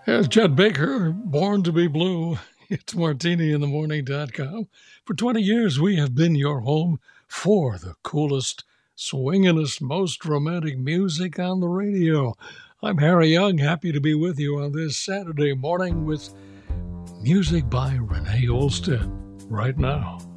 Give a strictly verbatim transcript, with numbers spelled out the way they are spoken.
As Chet Baker, born to be blue. It's martini in the morning dot com. For twenty years, we have been your home for the coolest, swinginest, most romantic music on the radio. I'm Harry Young, happy to be with you on this Saturday morning with music by Renee Olstead right now.